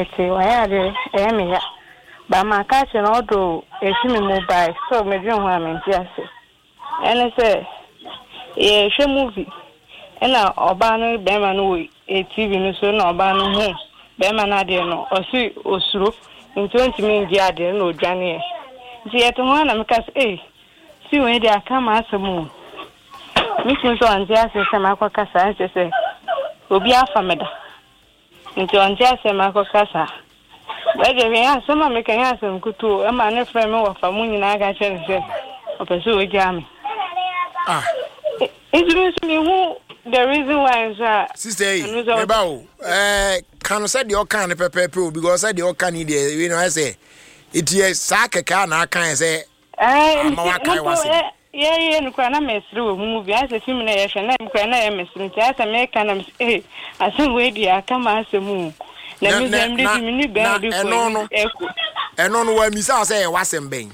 mete wa ya de me ya ba ma ka che no do efi me mobile so me dwen ho amenti ase ene se ye hwe movie ena oba no be ma no TV no so na oba no hu be ma na de no o si osuro nti mi ngi ade no odwane nti ye to ho na me ka se si we de aka ma asemu mi tun so anti ase se ma kwa kasa nti se obi afa meda nti anti ase ma kwa kasa baje me ya so ma me kan ya asem kutu e ma ne frɛ me wa fa mu nyina ga che nse o pe so we jam it's me who the reason why is sister about can say the okan pepe because say the okan there you know I say it is sakeka na kan say yeah nkwa na mesri wo movie as film na ye hwe na nkwa na ye mesri nti asa me kan na asem we dia aka ma asemu na mi dem de mi ni ben de ko eno no wa mi say wasem ben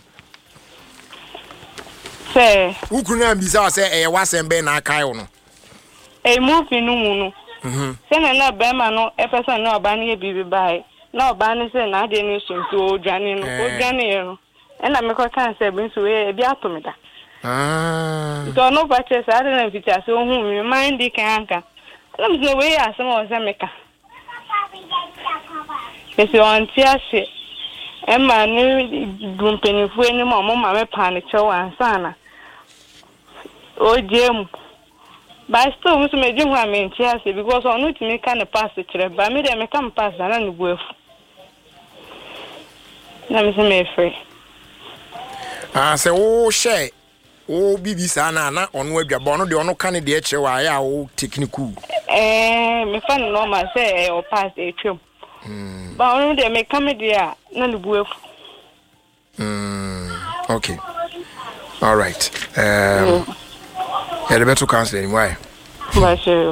say ukuna mi say wasem ben na kai wo no movie no mu no se na be ma no e person na oba na bibi bai na oba na se na de ni so nto odwane no odwane no e na me ko kan se bi so e bi atomida so no ba che sa de na fiti so hu mi mind kan aka na me we ya se mo se meka ese on ti ase e ma ni dumpenifu eni mo ma me pa ne che wan sana o jemu but still we me do who me ntia say because on no to me can pass kire ba me dey me can pass na no buafu na me say me free say wo share wo bibi sa na ono adwabo no de ono kan de e kire wa ya wo technical me fan normal say o pass e twem ba ono de me come there na no buafu okay all right the better counseling why? Okay.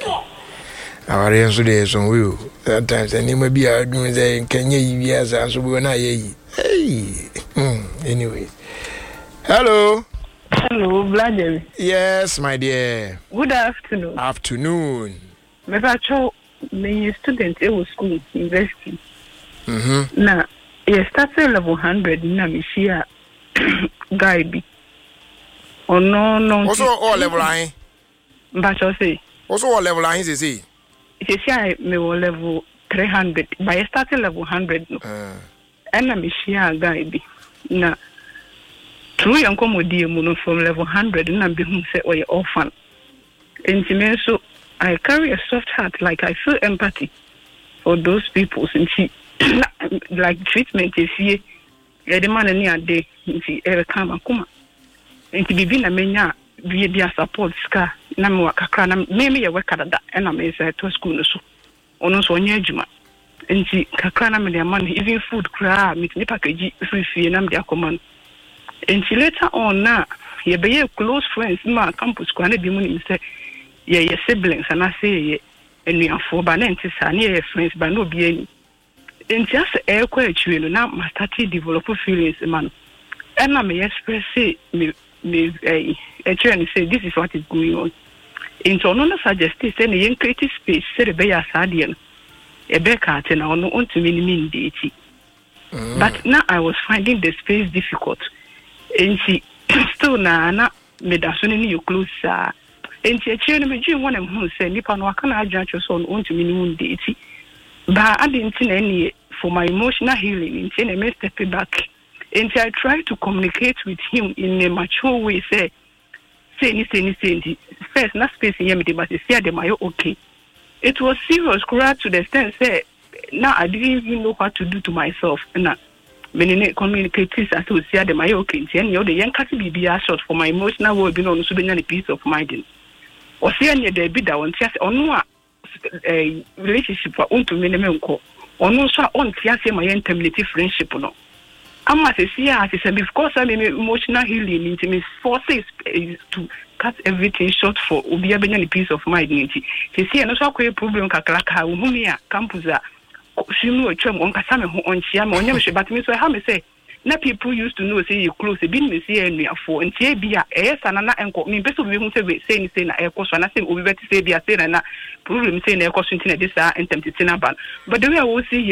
Our answer is on you. Sometimes any may be arguing saying, can you years answer when I hey. Anyway. Hello. Hello, Vladimir. Yes, my dear. Good afternoon. Afternoon. My father, my student in school, university. Now, you started level 100 in Namishia guide. Oh no. Also all level line. But I say. Also all level line is see. You see I me level 300. But I started level 100 no. And I'm share guide. Na true young comedy from level 100 and I'm being say oh you orphan. And so I carry a soft heart, like I feel empathy for those people since like treatment is here. The man near day ever come kuma. Enti bibi na menya bia support ska na me wakakra na me ye wakada e na me say to school no so ono so onye adwuma enti kakra na me de man even food kra me ni package free na me de akoma enti later on na ye be close friends ma campus kwa na bi mu ni say ye siblings and I say ye enuafo ba na enti sa na ye friends ba no bi ani enti as e kwa atwe no na ma start develop feelings man and na me express me actually say this is what is going on. Into no suggest say na yen creative space say the be asade no e be ka te na ono ontumi ni min deeti. But now I was finding the space difficult. And she still na me da so ni you close and she actually me dream one who say nipa no aka na adwan cho so ontumi ni min deeti. Ba adinti na any for my emotional healing into na me step back. And I try to communicate with him in a mature way. Say, first, not space in Yemiti, but say them are okay. It was serious, correct to the extent. Say, now I didn't even know what to do to myself. Now, many communicators as to say them are okay. And you know the young cat be a short for my emotional well-being on so many peace of mind. Or say any day be that one just on a relationship for own to minimum call. Or no, so on say my intimate friendship or no. I'm as a CR, because I'm emotional healing into me forces to cut everything short for Ubi a peace of mind. You see, and also a problem Kakalaka, Humia, Campus, Shimu, Chum, on Kasame, on Chiam, on Yamasha, but me so how me say, na people used to know, say you close, been me see and me for, and say be a yes, and I'm me best of you say, air course, and I think we better say be a say, and problem saying air course in this and tempted but the way I will see